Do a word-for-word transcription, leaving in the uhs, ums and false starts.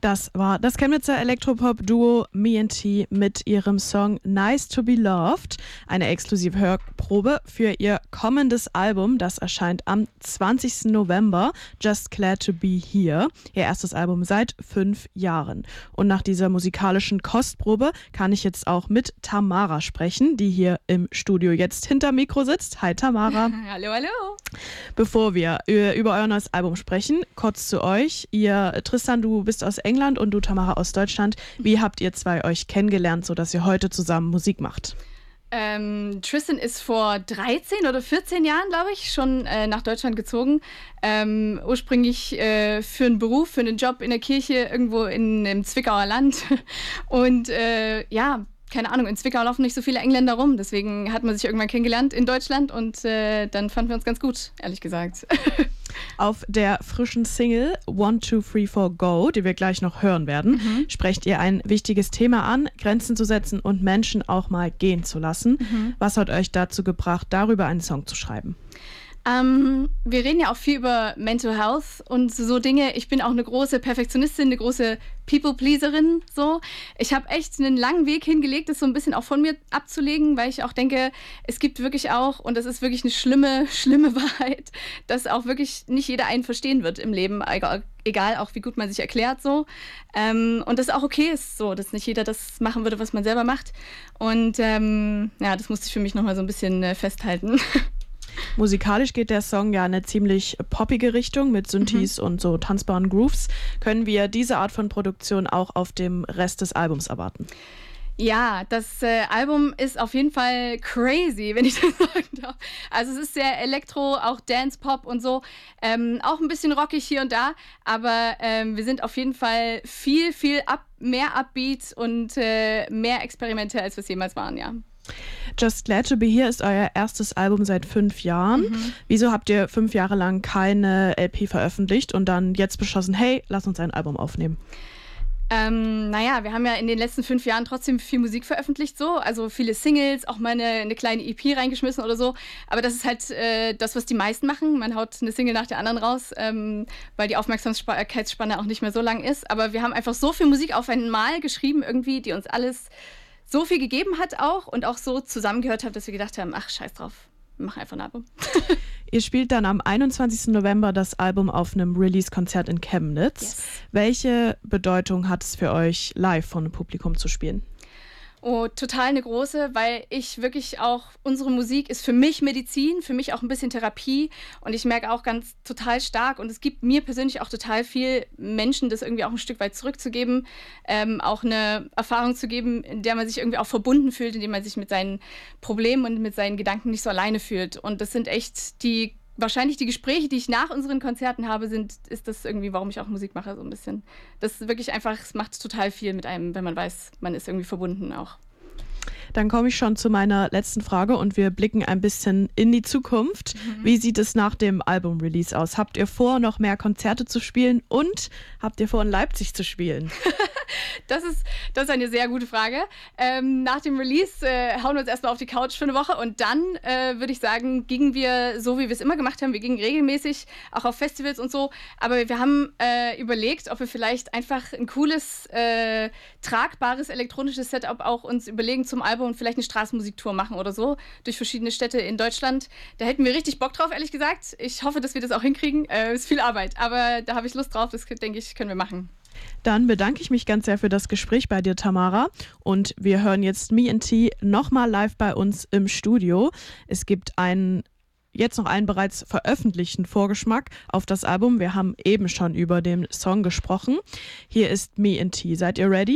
Das war das Chemnitzer Elektropop-Duo Me and T mit ihrem Song Nice to be Loved, eine exklusive Hörprobe für ihr kommendes Album, das erscheint am zwanzigsten November, Just Glad to be Here, ihr erstes Album seit fünf Jahren. Und nach dieser musikalischen Kostprobe kann ich jetzt auch mit Tamara sprechen, die hier im Studio jetzt hinter Mikro sitzt. Hi Tamara. Hallo, hallo. Bevor wir über euer neues Album sprechen, kurz zu euch. Ihr, Tristan, du bist aus England und du, Tamara, aus Deutschland. Wie habt ihr zwei euch kennengelernt, sodass ihr heute zusammen Musik macht? Ähm, Tristan ist vor dreizehn oder vierzehn Jahren, glaube ich, schon äh, nach Deutschland gezogen. Ähm, ursprünglich äh, für einen Beruf, für einen Job in der Kirche irgendwo in, im Zwickauer Land. Und äh, ja, keine Ahnung, in Zwickau laufen nicht so viele Engländer rum. Deswegen hat man sich irgendwann kennengelernt in Deutschland und äh, dann fanden wir uns ganz gut, ehrlich gesagt. Auf der frischen Single One, Two, Three, Four, Go, die wir gleich noch hören werden, mhm. sprecht ihr ein wichtiges Thema an, Grenzen zu setzen und Menschen auch mal gehen zu lassen. Mhm. Was hat euch dazu gebracht, darüber einen Song zu schreiben? Ähm, wir reden ja auch viel über Mental Health und so Dinge. Ich bin auch eine große Perfektionistin, eine große People-Pleaserin. So. Ich habe echt einen langen Weg hingelegt, das so ein bisschen auch von mir abzulegen, weil ich auch denke, es gibt wirklich auch, und das ist wirklich eine schlimme, schlimme Wahrheit, dass auch wirklich nicht jeder einen verstehen wird im Leben, egal, egal auch wie gut man sich erklärt. So. Ähm, und das auch okay ist, so, dass nicht jeder das machen würde, was man selber macht. Und ähm, ja, das musste ich für mich nochmal so ein bisschen äh, festhalten. Musikalisch geht der Song ja eine ziemlich poppige Richtung mit Synthes mhm. und so tanzbaren Grooves. Können wir diese Art von Produktion auch auf dem Rest des Albums erwarten? Ja, das äh, Album ist auf jeden Fall crazy, wenn ich das sagen darf. Also es ist sehr Elektro, auch Dance, Pop und so. Ähm, auch ein bisschen rockig hier und da, aber ähm, wir sind auf jeden Fall viel, viel up, mehr Upbeat und äh, mehr experimentell, als wir es jemals waren, ja. Just Glad to be Here ist euer erstes Album seit fünf Jahren. Mhm. Wieso habt ihr fünf Jahre lang keine L P veröffentlicht und dann jetzt beschlossen, hey, lass uns ein Album aufnehmen? Ähm, naja, wir haben ja in den letzten fünf Jahren trotzdem viel Musik veröffentlicht, so, also viele Singles, auch mal eine, eine kleine E P reingeschmissen oder so, aber das ist halt äh, das, was die meisten machen, man haut eine Single nach der anderen raus, ähm, weil die Aufmerksamkeitsspanne auch nicht mehr so lang ist, aber wir haben einfach so viel Musik auf einmal geschrieben irgendwie, die uns alles so viel gegeben hat auch und auch so zusammengehört hat, dass wir gedacht haben, ach, scheiß drauf, wir machen einfach ein Album. Ihr spielt dann am einundzwanzigsten November das Album auf einem Release-Konzert in Chemnitz. Yes. Welche Bedeutung hat es für euch, live vor einem Publikum zu spielen? Oh, total eine große, weil ich wirklich auch, unsere Musik ist für mich Medizin, für mich auch ein bisschen Therapie und ich merke auch ganz total stark und es gibt mir persönlich auch total viel, Menschen das irgendwie auch ein Stück weit zurückzugeben, ähm, auch eine Erfahrung zu geben, in der man sich irgendwie auch verbunden fühlt, in der man sich mit seinen Problemen und mit seinen Gedanken nicht so alleine fühlt und das sind echt die wahrscheinlich die Gespräche, die ich nach unseren Konzerten habe, sind, ist das irgendwie, warum ich auch Musik mache, so ein bisschen. Das ist wirklich einfach, es macht total viel mit einem, wenn man weiß, man ist irgendwie verbunden auch. Dann komme ich schon zu meiner letzten Frage und wir blicken ein bisschen in die Zukunft. Mhm. Wie sieht es nach dem Album-Release aus? Habt ihr vor, noch mehr Konzerte zu spielen und habt ihr vor, in Leipzig zu spielen? Das ist, das ist eine sehr gute Frage. Ähm, nach dem Release äh, hauen wir uns erstmal auf die Couch für eine Woche und dann äh, würde ich sagen, gingen wir so, wie wir es immer gemacht haben. Wir gingen regelmäßig auch auf Festivals und so. Aber wir haben äh, überlegt, ob wir vielleicht einfach ein cooles, äh, tragbares elektronisches Setup auch uns überlegen zum Album und vielleicht eine Straßenmusiktour machen oder so durch verschiedene Städte in Deutschland. Da hätten wir richtig Bock drauf, ehrlich gesagt. Ich hoffe, dass wir das auch hinkriegen. Äh, ist viel Arbeit, aber da habe ich Lust drauf. Das, denke ich, können wir machen. Dann bedanke ich mich ganz sehr für das Gespräch bei dir, Tamara. Und wir hören jetzt Me and T nochmal live bei uns im Studio. Es gibt einen, jetzt noch einen bereits veröffentlichten Vorgeschmack auf das Album. Wir haben eben schon über den Song gesprochen. Hier ist Me and T. Seid ihr ready?